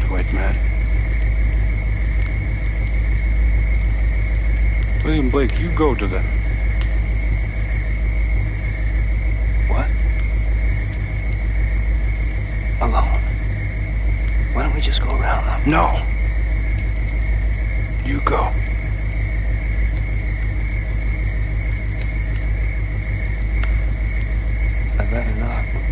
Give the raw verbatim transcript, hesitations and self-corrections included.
white man. William Blake, you go to them. What? Alone? Why don't we just go around them? No. You go. I'd rather not.